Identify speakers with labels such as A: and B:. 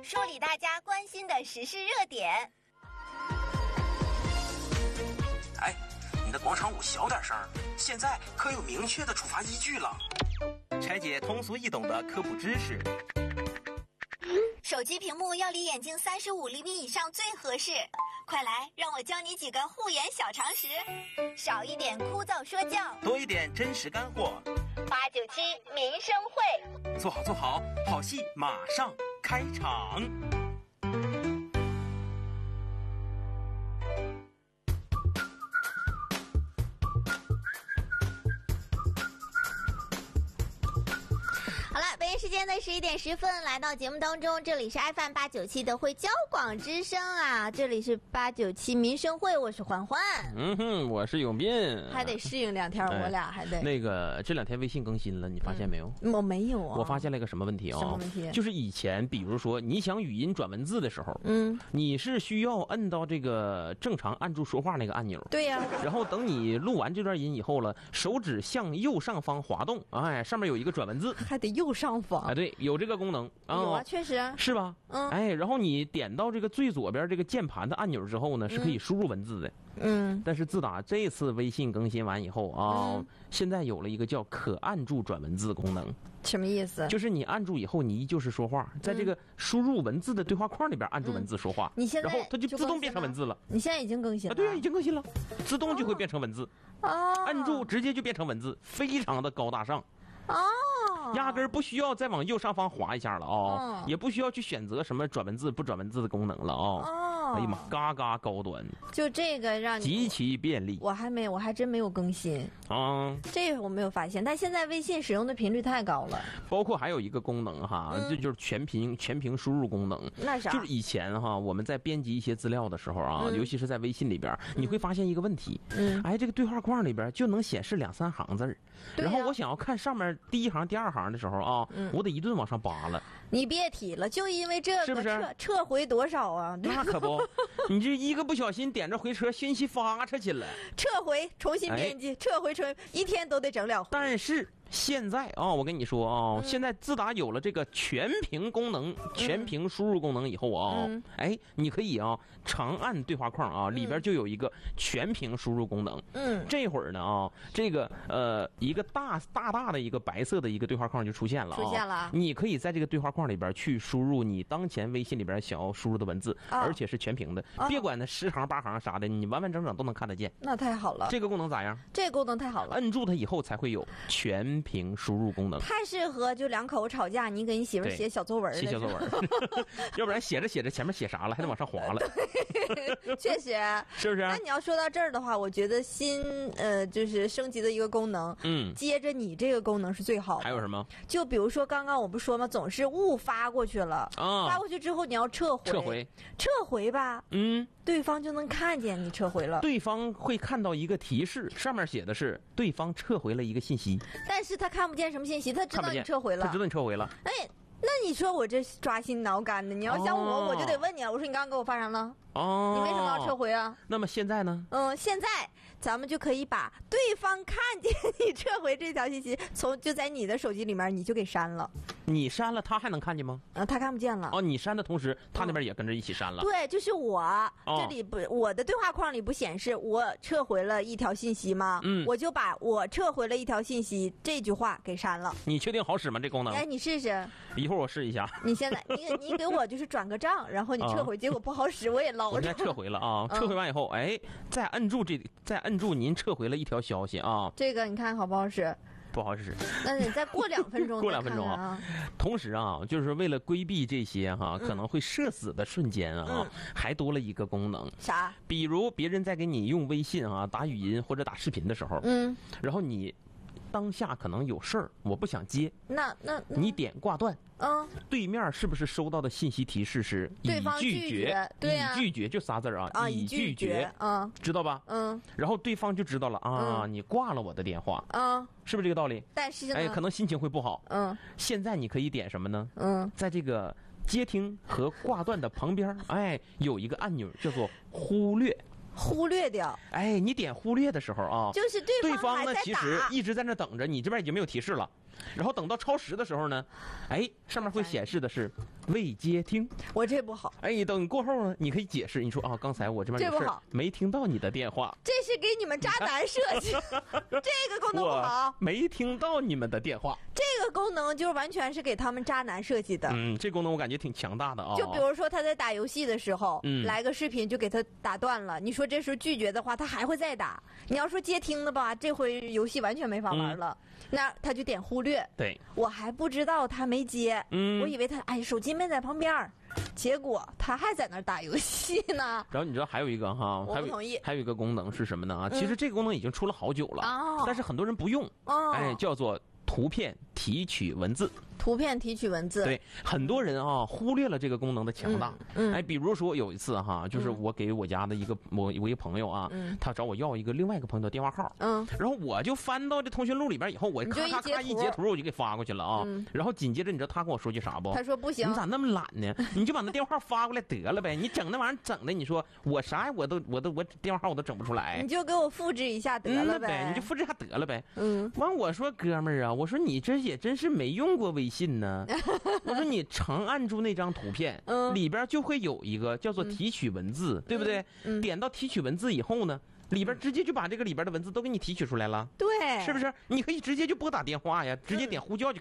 A: 梳理大家关心的时事热点。
B: 哎，你的广场舞小点声，现在可有明确的处罚依据了。拆解通俗易懂的科普知识。
A: 手机屏幕要离眼睛35厘米以上最合适。快来，让我教你几个护眼小常识，少一点枯燥说教，
B: 多一点真实干货。
A: 897民生会，
B: 做好做好，好戏马上开场。
A: 好了，北京时间的11点10分，来到节目当中，这里是 FM 897的会交广之声啊，这里是897民生会，我是环环。
C: 我是永斌，
A: 还得适应2天，我俩还得
C: 那个这2天微信更新了，你发现没有？
A: 我没有啊。
C: 我发现了一个什么问题啊？
A: 什么问题？
C: 就是以前，比如说你想语音转文字的时候，你是需要摁到这个正常按住说话那个按钮，
A: 对呀。
C: 然后等你录完这段音以后了，手指向右上方滑动，哎，上面有一个转文字，
A: 还得右上方
C: 啊，对，有这个功能啊，
A: 有啊，确实
C: 是吧？哎，然后你点到这个最左边这个键盘的按钮之后呢，是可以输入文字的。但是自打这次微信更新完以后啊，现在有了一个叫可按住转文字功能。
A: 什么意思？
C: 就是你按住以后，你依旧是说话，在这个输入文字的对话框里边按住文字说话，
A: 你现在
C: 然后它就自动变成文字了。
A: 你现在已经更新了？
C: 对啊，已经更新了，自动就会变成文字。按住直接就变成文字，非常的高大上。压根儿不需要再往右上方滑一下了也不需要去选择什么转文字不转文字的功能了哎呀妈，嘎嘎高端，
A: 就这个让你
C: 极其便利。
A: 我还真没有更新这个我没有发现，但现在微信使用的频率太高了。
C: 包括还有一个功能哈，这就是全屏输入功能。
A: 那啥？
C: 就是以前哈，我们在编辑一些资料的时候啊，尤其是在微信里边，你会发现一个问题，这个对话框里边就能显示2-3行字然后我想要看上面第1行、第2行的时候啊，我得一顿往上扒拉。
A: 你别提了，就因为这个，
C: 是不是
A: 撤回多少啊？
C: 那可不，你这一个不小心点着回车，信息发出去了，
A: 撤回重新编辑，撤回一天都得整2回。
C: 但是现在我跟你说现在自打有了这个全屏功能、全屏输入功能以后你可以长按对话框里边就有一个全屏输入功能。这会儿呢这个一个大的一个白色的一个对话框就出现了。你可以在这个对话框里边去输入你当前微信里边想要输入的文字，而且是全屏的，别管那10行8行啥的，你完完整整都能看得见。
A: 那太好了，
C: 这个功能咋样？
A: 这个功能太好了，
C: 摁住它以后才会有全屏输入功能，
A: 太适合就2口子吵架，你给你媳妇写小作文，
C: 写小作文，要不然写着写着前面写啥了，还得往上滑了。
A: 确实，
C: 是不是？
A: 那你要说到这儿的话，我觉得就是升级的一个功能，接着你这个功能是最好的。
C: 还有什么？
A: 就比如说刚刚我不说吗？总是误发过去了，发过去之后你要撤回吧，对方就能看见你撤回了，
C: 对方会看到一个提示，上面写的是对方撤回了一个信息，
A: 但是他看不见什么信息，他知道你撤回了，
C: 他知道你撤回了。
A: 那你说我这抓心挠肝的，你要像我就得问你了，我说你刚刚给我发啥了？你为什么要撤回啊？
C: 那么现在呢？
A: 现在咱们就可以把对方看见你撤回这条信息，就在你的手机里面，你就给删了。
C: 你删了，他还能看见吗？
A: 他看不见了。
C: 你删的同时，他那边也跟着一起删了。
A: 对，就是我这里不，我的对话框里不显示我撤回了一条信息吗？我就把我撤回了一条信息这句话给删了。
C: 你确定好使吗？这功能？
A: 你试试。
C: 一会儿我试一下。
A: 你现在你给我就是转个账，然后你撤回，结果不好使，我也捞着。
C: 我现在撤回了撤回完以后，再摁住您撤回了一条消息
A: 这个你看好不好使？
C: 不好使。
A: 那你再过2分钟，
C: 过2分钟同时就是为了规避这些可能会社死的瞬间还多了一个功能。
A: 啥？
C: 比如别人在给你用微信打语音或者打视频的时候，然后你当下可能有事儿，我不想接，
A: 那
C: 你点挂断。对面是不是收到的信息提示是已拒绝？
A: 对啊，
C: 已拒绝就仨字已拒绝知道吧？然后对方就知道了你挂了我的电话是不是这个道理？
A: 但是
C: 可能心情会不好现在你可以点什么呢？在这个接听和挂断的旁边有一个按钮叫做忽略掉。你点忽略的时候
A: 就是对
C: 方呢其实一直在那等着，你这边已经没有提示了。然后等到超时的时候呢，上面会显示的是未接听。
A: 我这不好。
C: 哎，等过后呢，你可以解释，你说啊，刚才我这边有事没听到你的电话。
A: 这是给你们渣男设计，这个功能不好。
C: 没听到你们的电话。
A: 这个功能就完全是给他们渣男设计的。
C: 这功能我感觉挺强大的啊。
A: 就比如说他在打游戏的时候，来个视频就给他打断了。你说这时候拒绝的话，他还会再打。你要说接听的吧，这回游戏完全没法玩了。那他就点忽略。
C: 对，
A: 我还不知道他没接，我以为他手机没在旁边，结果他还在那儿打游戏呢。
C: 然后你知道还有一个哈，
A: 我不同意，
C: 还有一个功能是什么呢？其实这个功能已经出了好久了，但是很多人不用。叫做图片提取文字。
A: 图片提取文字，
C: 对，很多人啊忽略了这个功能的强大。比如说有一次哈，就是我给我家的我一个朋友啊，他找我要另外一个朋友的电话号，然后我就翻到这通讯录里边以后，我咔咔咔一截图我就给发过去了啊。然后紧接着你知道他跟我说句啥不？
A: 他说不行，
C: 你咋那么懒呢？你就把那电话号发过来得了呗，你整那玩意儿整的，你说我啥我电话号我都整不出来，
A: 你就给我复制一下得了呗，
C: 你就复制一下得了呗。完我说哥们儿啊，我说你这也真是没用过微信呢。我说你长按住那张图片，里边就会有一个叫做提取文字，对不对？点到提取文字以后呢，里边直接就把这个里边的文字都给你提取出来了。
A: 对，
C: 是不是？你可以直接就拨打电话呀，直接点呼叫就